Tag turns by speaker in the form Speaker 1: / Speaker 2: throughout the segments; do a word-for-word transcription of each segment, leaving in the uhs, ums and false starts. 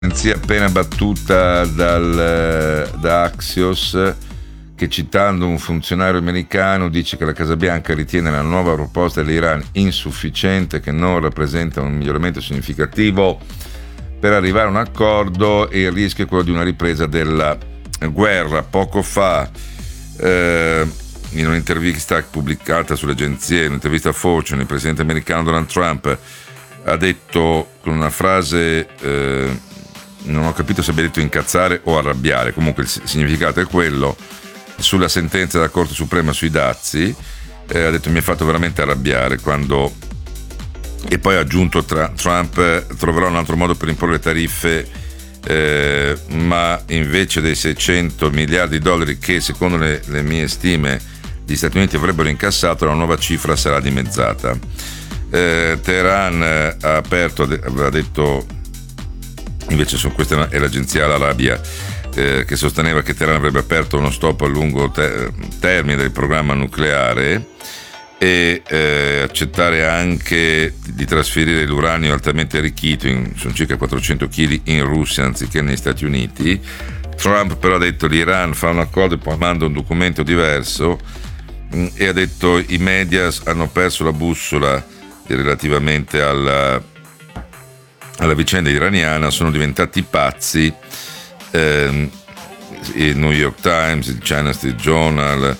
Speaker 1: L'agenzia appena battuta dal, da Axios, che citando un funzionario americano dice che la Casa Bianca ritiene la nuova proposta dell'Iran insufficiente, che non rappresenta un miglioramento significativo per arrivare a un accordo e il rischio è quello di una ripresa della guerra. Poco fa eh, in un'intervista pubblicata sulle agenzie, in un'intervista a Fortune, il presidente americano Donald Trump ha detto con una frase, eh, non ho capito se abbia detto incazzare o arrabbiare, comunque il significato è quello, sulla sentenza della Corte Suprema sui dazi, eh, ha detto mi ha fatto veramente arrabbiare quando, e poi ha aggiunto tra, Trump troverà un altro modo per imporre le tariffe, eh, ma invece dei seicento miliardi di dollari che secondo le, le mie stime gli Stati Uniti avrebbero incassato, la nuova cifra sarà dimezzata. eh, Teheran ha aperto, aveva detto invece su questa è l'agenzia Al-Arabia, Eh, che sosteneva che Teheran avrebbe aperto uno stop a lungo te- termine del programma nucleare e eh, accettare anche di trasferire l'uranio altamente arricchito, in, sono circa quattrocento chili, in Russia anziché negli Stati Uniti. Trump però ha detto l'Iran fa un accordo e poi manda un documento diverso, mh, e ha detto i media hanno perso la bussola relativamente alla, alla vicenda iraniana, sono diventati pazzi. Eh, il New York Times, il China Street Journal,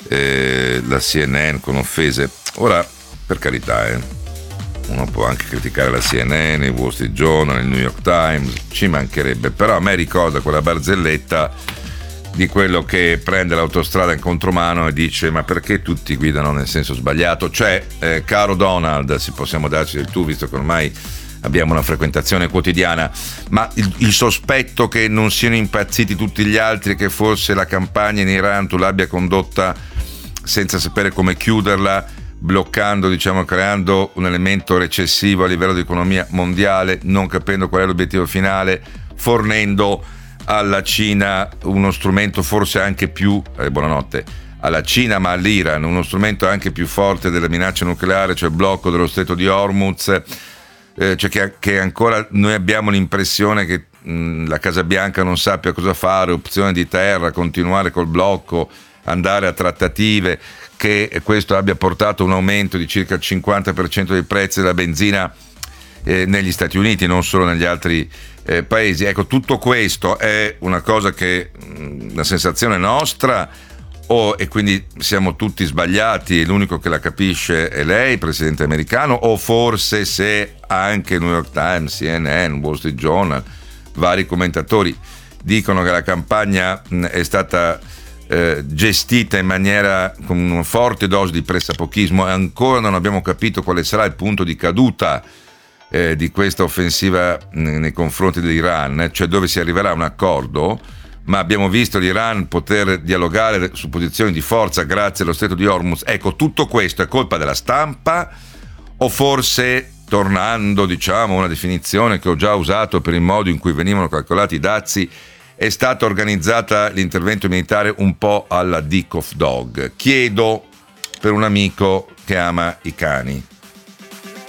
Speaker 1: eh, la C N N con offese. Ora, per carità, eh, uno può anche criticare la C N N, il Wall Street Journal, il New York Times, ci mancherebbe, però a me ricorda quella barzelletta di quello che prende l'autostrada in contromano e dice ma perché tutti guidano nel senso sbagliato? Cioè, eh, caro Donald, se possiamo darci del tu, visto che ormai abbiamo una frequentazione quotidiana, ma il, il sospetto che non siano impazziti tutti gli altri, che forse la campagna in Iran tu l'abbia condotta senza sapere come chiuderla, bloccando, diciamo, creando un elemento recessivo a livello di economia mondiale, non capendo qual è l'obiettivo finale, fornendo alla Cina uno strumento forse anche più, eh, buonanotte, alla Cina ma all'Iran, uno strumento anche più forte della minaccia nucleare, cioè il blocco dello stretto di Hormuz. Eh, cioè che, che ancora noi abbiamo l'impressione che mh, la Casa Bianca non sappia cosa fare, opzione di terra, continuare col blocco, andare a trattative, che questo abbia portato un aumento di circa il cinquanta per cento dei prezzi della benzina eh, negli Stati Uniti, non solo negli altri eh, paesi. Ecco, tutto questo è una cosa che mh, la sensazione nostra, o e quindi siamo tutti sbagliati e l'unico che la capisce è lei, presidente americano, o forse se anche New York Times, C N N, Wall Street Journal, vari commentatori dicono che la campagna è stata eh, gestita in maniera con una forte dose di pressapochismo e ancora non abbiamo capito quale sarà il punto di caduta eh, di questa offensiva nei confronti dell'Iran, cioè dove si arriverà a un accordo. Ma abbiamo visto l'Iran poter dialogare su posizioni di forza grazie allo stretto di Hormuz. Ecco, tutto questo è colpa della stampa o forse, tornando diciamo a una definizione che ho già usato per il modo in cui venivano calcolati i dazi, è stata organizzata l'intervento militare un po' alla Dick of Dog? Chiedo per un amico che ama i cani.